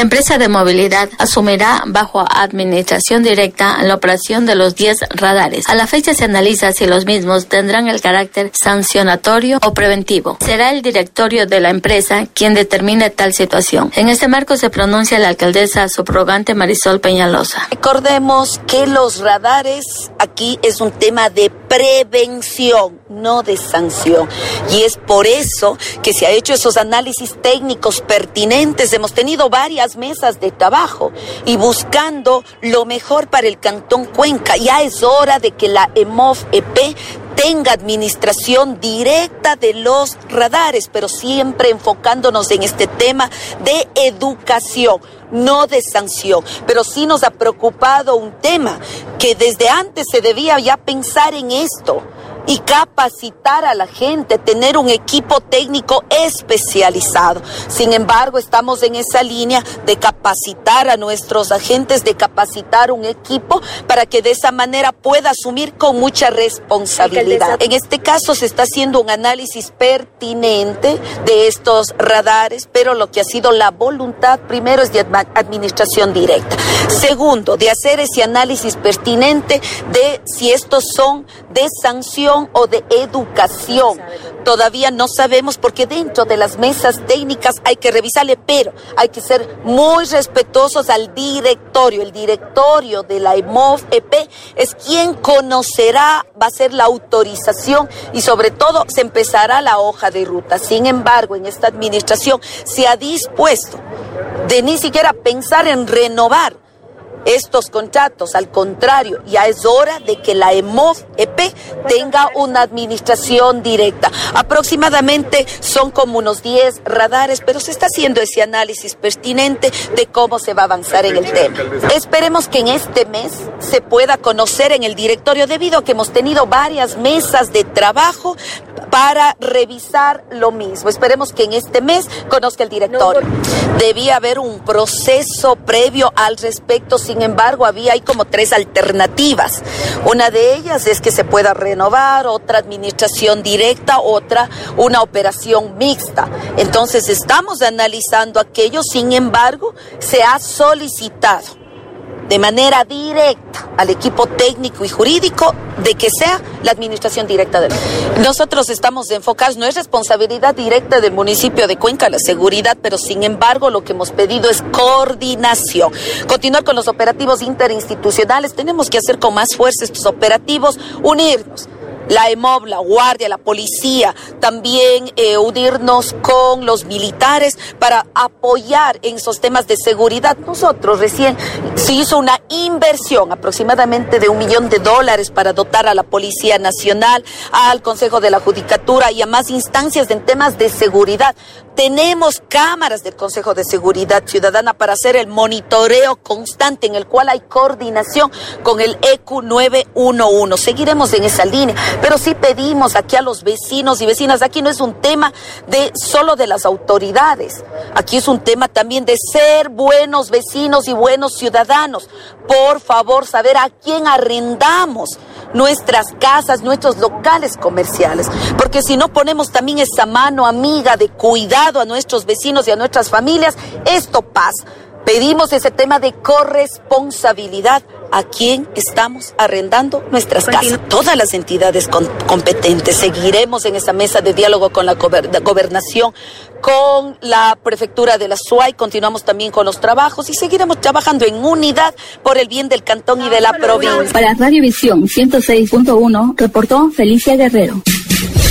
empresa de movilidad asumirá bajo administración directa la operación de los 10 radares. A la fecha se analiza si los mismos tendrán el carácter sancionatorio o preventivo. Será el directorio de la empresa quien determine tal situación. En este marco se pronuncia la alcaldesa subrogante Marisol Peñalosa. Recordemos que los radares aquí es un tema de prevención, no de sanción. Y es por eso que se ha hecho esos análisis técnicos pertinentes. Hemos tenido varias mesas de trabajo y buscando lo mejor para el Cantón Cuenca. Ya es hora de que la EMOF-EP tenga administración directa de los radares, pero siempre enfocándonos en este tema de educación, no de sanción. Pero sí nos ha preocupado un tema que desde antes se debía ya pensar en esto y capacitar a la gente, tener un equipo técnico especializado. Sin embargo, estamos en esa línea de capacitar a nuestros agentes, de capacitar un equipo para que de esa manera pueda asumir con mucha responsabilidad. En este caso se está haciendo un análisis pertinente de estos radares, pero lo que ha sido la voluntad primero es de administración directa. Segundo, de hacer ese análisis pertinente de si estos son de sanción o de educación. Todavía no sabemos porque dentro de las mesas técnicas hay que revisarle, pero hay que ser muy respetuosos al directorio. El directorio de la EMOF-EP es quien conocerá, va a ser la autorización y sobre todo se empezará la hoja de ruta. Sin embargo, en esta administración se ha dispuesto de ni siquiera pensar en renovar estos contratos. Al contrario, ya es hora de que la EMOF-EP tenga una administración directa. Aproximadamente son como unos 10 radares, pero se está haciendo ese análisis pertinente de cómo se va a avanzar en el tema. Esperemos que en este mes se pueda conocer en el directorio, debido a que hemos tenido varias mesas de trabajo para revisar lo mismo. Esperemos que en este mes conozca el directorio. Debía haber un proceso previo al respecto. Sin embargo, hay como 3 alternativas. Una de ellas es que se pueda renovar, otra administración directa, otra una operación mixta. Entonces estamos analizando aquello. Sin embargo, se ha solicitado de manera directa al equipo técnico y jurídico de que sea la administración directa del municipio. Nosotros estamos enfocados, no es responsabilidad directa del municipio de Cuenca la seguridad, pero sin embargo lo que hemos pedido es coordinación. Continuar con los operativos interinstitucionales, tenemos que hacer con más fuerza estos operativos, unirnos. La EMOV, la Guardia, la Policía, también unirnos con los militares para apoyar en esos temas de seguridad. Nosotros recién se hizo una inversión aproximadamente de $1 millón para dotar a la Policía Nacional, al Consejo de la Judicatura y a más instancias en temas de seguridad. Tenemos cámaras del Consejo de Seguridad Ciudadana para hacer el monitoreo constante en el cual hay coordinación con el ECU 911. Seguiremos en esa línea, pero sí pedimos aquí a los vecinos y vecinas, aquí no es un tema de solo de las autoridades, aquí es un tema también de ser buenos vecinos y buenos ciudadanos. Por favor, saber a quién arrendamos nuestras casas, nuestros locales comerciales, porque si no ponemos también esa mano amiga de cuidado a nuestros vecinos y a nuestras familias, esto pasa. Pedimos ese tema de corresponsabilidad a quién estamos arrendando nuestras casas. Todas las entidades competentes. Seguiremos en esa mesa de diálogo con la gobernación, con la prefectura de la SUAY, continuamos también con los trabajos y seguiremos trabajando en unidad por el bien del cantón y de la provincia. Para Radio Visión 106.1 reportó Felicia Guerrero.